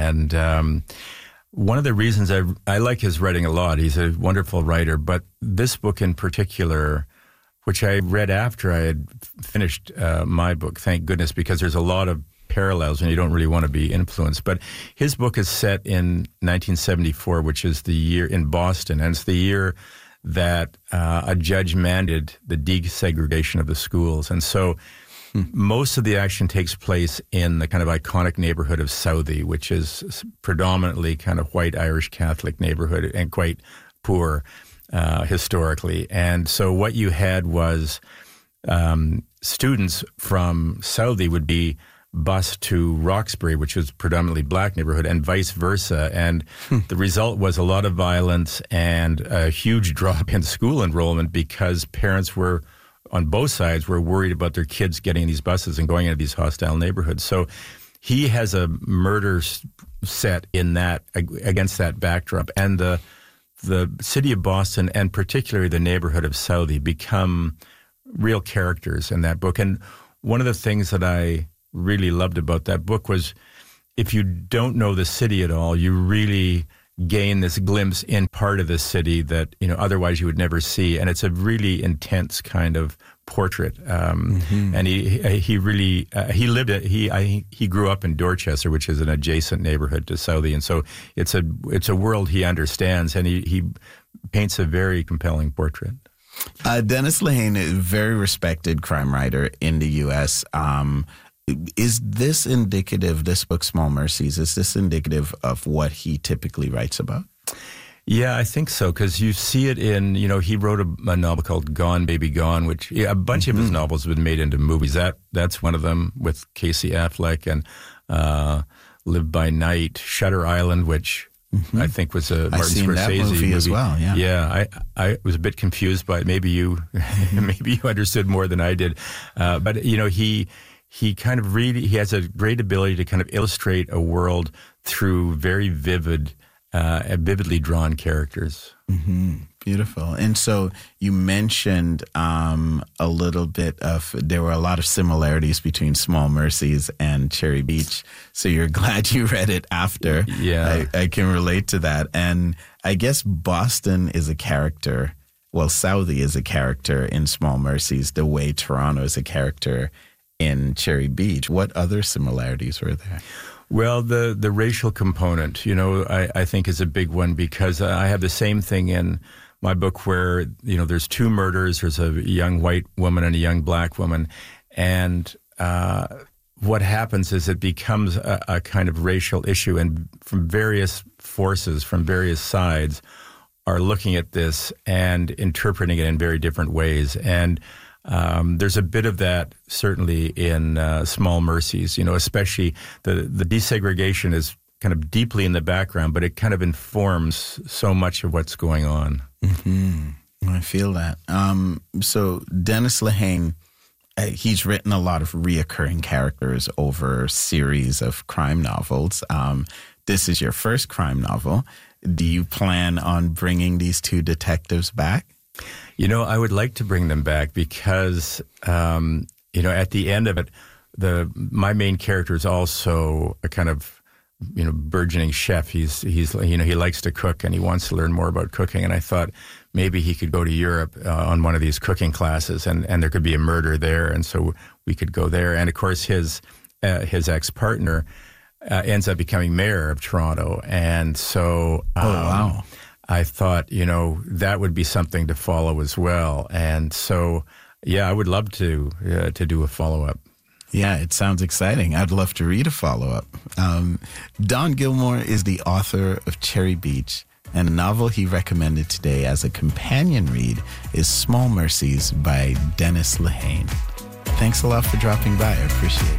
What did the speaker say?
And one of the reasons I like his writing a lot, he's a wonderful writer, but this book in particular, which I read after I had finished my book, thank goodness, because there's a lot of parallels and you don't really want to be influenced. But his book is set in 1974, which is the year in Boston, and it's the year that a judge mandated the desegregation of the schools. And so most of the action takes place in the kind of iconic neighborhood of Southie, which is predominantly kind of white Irish Catholic neighborhood and quite poor historically. And so what you had was students from Southie would be bused to Roxbury, which was predominantly black neighborhood, and vice versa. And the result was a lot of violence and a huge drop in school enrollment because parents were, on both sides, were worried about their kids getting in these buses and going into these hostile neighborhoods. So he has a murder set in that, against that backdrop. And the city of Boston, and particularly the neighborhood of Southie, become real characters in that book. And one of the things that I really loved about that book was, if you don't know the city at all, you really gain this glimpse in part of the city that, you know, otherwise you would never see. And it's a really intense kind of portrait. And he really, he lived it. He grew up in Dorchester, which is an adjacent neighborhood to Southie. And so it's a world he understands, and he paints a very compelling portrait. Dennis Lehane, a very respected crime writer in the U.S., is this indicative, this book, Small Mercies, is this indicative of what he typically writes about? Yeah, I think so, because you see it in, you know, he wrote a novel called Gone, Baby Gone, which a bunch of his novels have been made into movies. That's one of them, with Casey Affleck, and Live by Night, Shutter Island, which I think was a Martin Scorsese that movie as well. Yeah, yeah. I was a bit confused by it. Maybe you understood more than I did, but you know, he kind of he has a great ability to kind of illustrate a world through very vividly drawn characters. Beautiful. And so you mentioned a little bit of, there were a lot of similarities between Small Mercies and Cherry Beach. So you're glad you read it after. Yeah. I can relate to that. And I guess Boston is a character. Well, Southie is a character in Small Mercies, the way Toronto is a character in Cherry Beach. What other similarities were there? Well, the racial component, you know, I think is a big one, because I have the same thing in my book where, you know, there's two murders. There's a young white woman and a young black woman. And what happens is it becomes a kind of racial issue, and from various forces, from various sides, are looking at this and interpreting it in very different ways. And there's a bit of that certainly in Small Mercies, you know, especially the desegregation is kind of deeply in the background, but it kind of informs so much of what's going on. I feel that. So Dennis Lehane, he's written a lot of reoccurring characters over a series of crime novels. This is your first crime novel. Do you plan on bringing these two detectives back? You know, I would like to bring them back because, you know, at the end of it, my main character is also a kind of, you know, burgeoning chef. He's you know, he likes to cook and he wants to learn more about cooking. And I thought maybe he could go to Europe on one of these cooking classes, and there could be a murder there, and so we could go there. And of course, his ex-partner ends up becoming mayor of Toronto, and so wow. I thought, you know, that would be something to follow as well. And so, yeah, I would love to do a follow-up. Yeah, it sounds exciting. I'd love to read a follow-up. Don Gilmore is the author of Cherry Beach, and a novel he recommended today as a companion read is Small Mercies by Dennis Lehane. Thanks a lot for dropping by. I appreciate it.